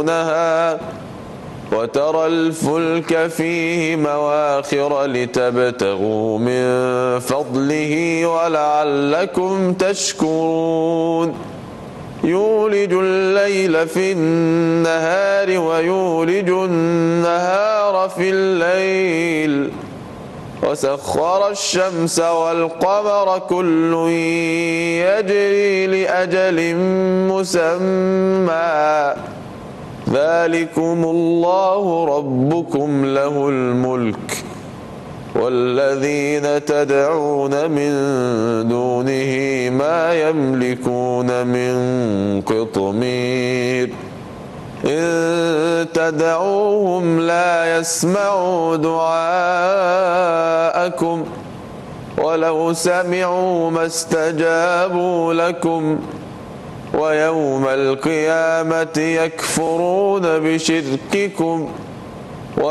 تحملونها وترى الفلك فيه مواخر لتبتغوا من فضله ولعلكم تشكرون يولج الليل في النهار ويولج النهار في الليل وسخر الشمس والقمر كل يجري لأجل مسمى ذلكم الله ربكم له الملك والذين تدعون من دونه ما يملكون من قطمير إن تدعوهم لا يسمعوا دعاءكم ولو سمعوا ما استجابوا لكم ويوم القيامة يكفرون بشرككم